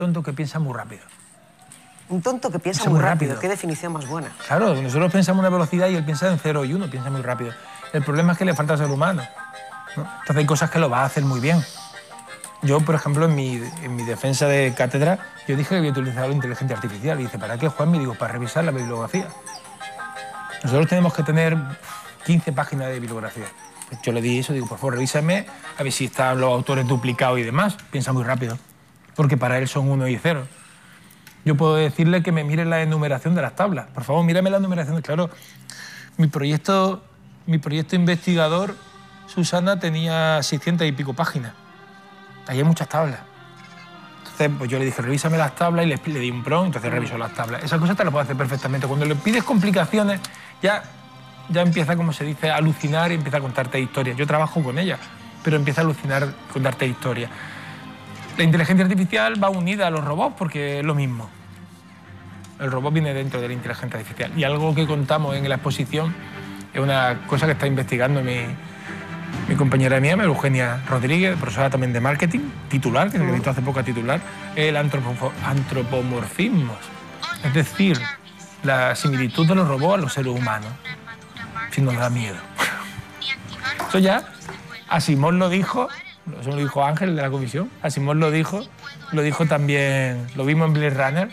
tonto que piensa muy rápido. Un tonto que piensa muy rápido. Qué definición más buena. Claro, nosotros pensamos una velocidad y él piensa en 0 y 1, piensa muy rápido. El problema es que le falta ser humano, ¿no? Entonces hay cosas que lo va a hacer muy bien. Yo, por ejemplo, en mi defensa de cátedra, yo dije que había utilizado la inteligencia artificial. Y dice, ¿para qué, Juan? Me digo, para revisar la bibliografía. Nosotros tenemos que tener 15 páginas de bibliografía. Yo le di eso, digo, por favor, revísame a ver si están los autores duplicados y demás. Piensa muy rápido, porque para él son 1 y 0. Yo puedo decirle que me mire la enumeración de las tablas. Por favor, mírame la enumeración. Claro, mi proyecto investigador, Susana, tenía 600 y pico páginas. Ahí hay muchas tablas. Entonces, pues yo le dije, revísame las tablas y le di un prompt, entonces revisó las tablas. Esas cosas te las puedo hacer perfectamente. Cuando le pides complicaciones, ya empieza, como se dice, a alucinar y empieza a contarte historias. Yo trabajo con ella, pero empieza a alucinar, contarte historias. La inteligencia artificial va unida a los robots porque es lo mismo. El robot viene dentro de la inteligencia artificial. Y algo que contamos en la exposición es una cosa que está investigando mi compañera mía, Eugenia Rodríguez, profesora también de marketing, titular, que se acreditó hace poco a titular, el antropomorfismo. Es decir, la similitud de los robots a los seres humanos. Si nos da miedo. Eso ya, Asimov lo dijo, eso lo dijo Ángel de la comisión, Asimov lo dijo también, lo vimos en Blade Runner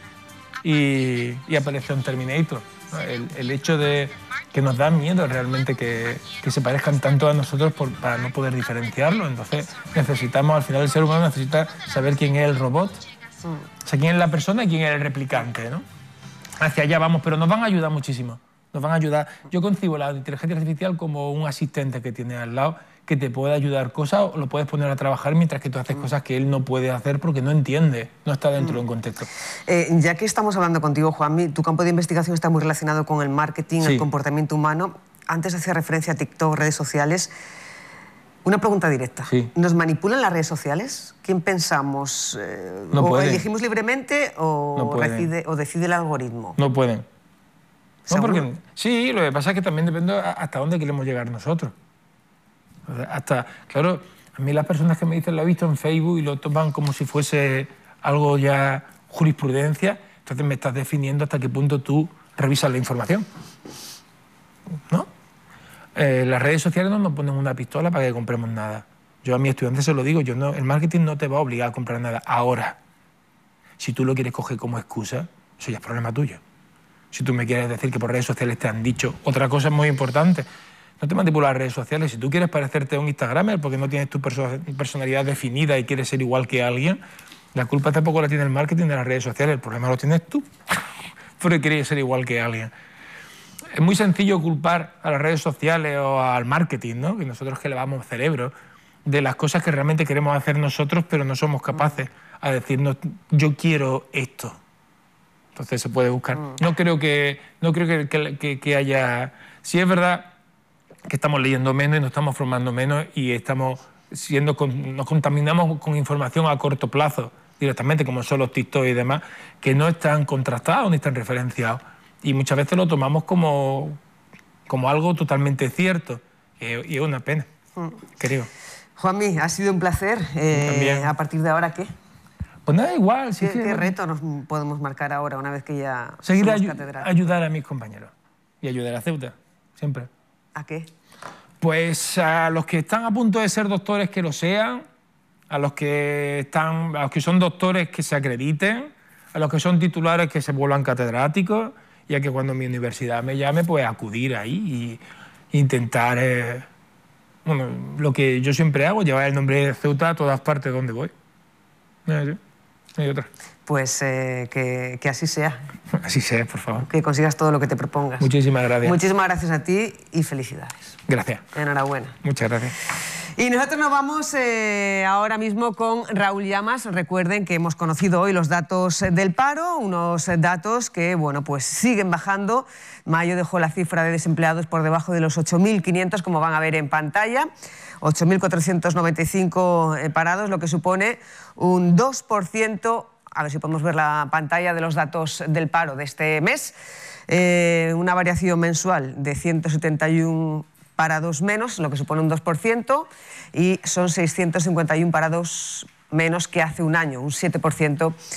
y apareció en Terminator. El hecho de que nos da miedo realmente que se parezcan tanto a nosotros para no poder diferenciarlo. Entonces necesitamos, al final el ser humano necesita saber quién es el robot, o sea, quién es la persona y quién es el replicante, ¿no? Hacia allá vamos, pero nos van a ayudar muchísimo. Nos van a ayudar. Yo concibo la inteligencia artificial como un asistente que tienes al lado que te puede ayudar cosas o lo puedes poner a trabajar mientras que tú haces cosas que él no puede hacer porque no entiende, no está dentro de un contexto. Ya que estamos hablando contigo, Juanmi, tu campo de investigación está muy relacionado con el marketing, el comportamiento humano. Antes hacía referencia a TikTok, redes sociales. Una pregunta directa. Sí. ¿Nos manipulan las redes sociales? ¿Quién pensamos? No ¿O pueden. elegimos libremente o decide el algoritmo? No pueden. No, ¿Seguro? porque, sí, lo que pasa es que también depende hasta dónde queremos llegar nosotros. O sea, claro, a mí las personas que me dicen lo he visto en Facebook y lo toman como si fuese algo ya jurisprudencia, entonces me estás definiendo hasta qué punto tú revisas la información, ¿no? Las redes sociales no nos ponen una pistola para que compremos nada. Yo a mis estudiantes se lo digo, el marketing no te va a obligar a comprar nada ahora. Si tú lo quieres coger como excusa, eso ya es problema tuyo. Si tú me quieres decir que por redes sociales te han dicho otra cosa muy importante, no te manipulas las redes sociales. Si tú quieres parecerte a un Instagramer porque no tienes tu personalidad definida y quieres ser igual que alguien, la culpa tampoco la tiene el marketing de las redes sociales, el problema lo tienes tú, porque quieres ser igual que alguien. Es muy sencillo culpar a las redes sociales o al marketing, ¿no? Que nosotros que le damos cerebro, de las cosas que realmente queremos hacer nosotros, pero no somos capaces a decirnos, yo quiero esto. Entonces se puede buscar. No creo que haya... Si es verdad que estamos leyendo menos y nos estamos formando menos y nos contaminamos con información a corto plazo directamente, como son los TikTok y demás, que no están contrastados ni están referenciados. Y muchas veces lo tomamos como algo totalmente cierto. Y es una pena, creo. Juanmi, ha sido un placer. ¿A partir de ahora qué? Pues nada, igual. Sí, ¿Qué reto nos podemos marcar ahora, una vez que ya seguir somos catedráticos? Ayudar a mis compañeros y ayudar a Ceuta, siempre. ¿A qué? Pues a los que están a punto de ser doctores que lo sean, a los que son doctores que se acrediten, a los que son titulares que se vuelvan catedráticos y a que cuando mi universidad me llame, pues acudir ahí e intentar, lo que yo siempre hago, llevar el nombre de Ceuta a todas partes donde voy. No hay otra. Pues que así sea. Así sea, por favor. Que consigas todo lo que te propongas. Muchísimas gracias. Muchísimas gracias a ti y felicidades. Gracias. Enhorabuena. Muchas gracias. Y nosotros nos vamos ahora mismo con Raúl Llamas. Recuerden que hemos conocido hoy los datos del paro, unos datos que, bueno, pues siguen bajando. Mayo dejó la cifra de desempleados por debajo de los 8.500, como van a ver en pantalla. 8.495 parados, lo que supone un 2%. A ver si podemos ver la pantalla de los datos del paro de este mes. Una variación mensual de 171 parados menos, lo que supone un 2%, y son 651 parados menos que hace un año, un 7%